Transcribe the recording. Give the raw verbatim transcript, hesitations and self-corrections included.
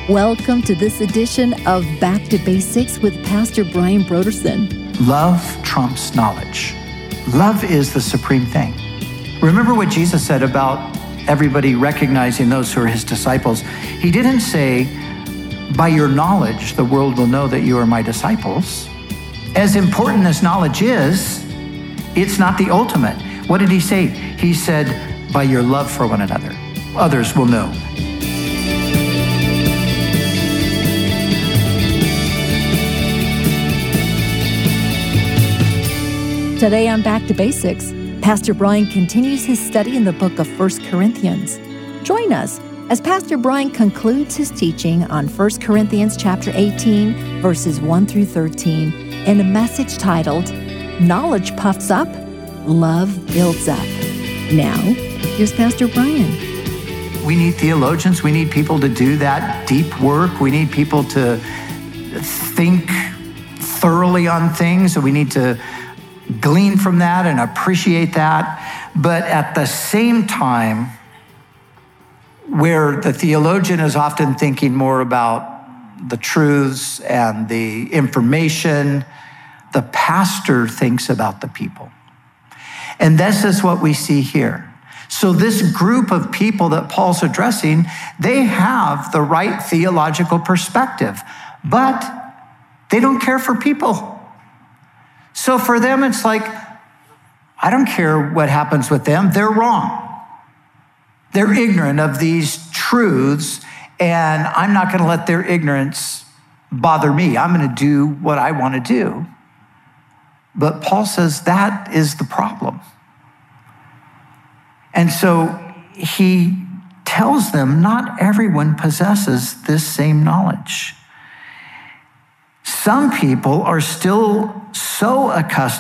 Welcome to this edition of Back to Basics with Pastor Brian Brodersen. Love trumps knowledge. Love is the supreme thing. Remember what Jesus said about everybody recognizing those who are his disciples. He didn't say, by your knowledge, the world will know that you are my disciples. As important as knowledge is, it's not the ultimate. What did he say? He said, by your love for one another, others will know. Today on Back to Basics, Pastor Brian continues his study in the book of First Corinthians. Join us as Pastor Brian concludes his teaching on First Corinthians chapter eighteen, verses one through thirteen, in a message titled, Knowledge Puffs Up, Love Builds Up. Now, here's Pastor Brian. We need theologians. We need people to do that deep work. We need people to think thoroughly on things. So we need to glean from that and appreciate that. But at the same time, where the theologian is often thinking more about the truths and the information, the pastor thinks about the people. And this is what we see here. So this group of people that Paul's addressing, they have the right theological perspective, but they don't care for people. So for them, it's like, I don't care what happens with them. They're wrong. They're ignorant of these truths, and I'm not going to let their ignorance bother me. I'm going to do what I want to do. But Paul says that is the problem. And so he tells them not everyone possesses this same knowledge. Some people are still so accustomed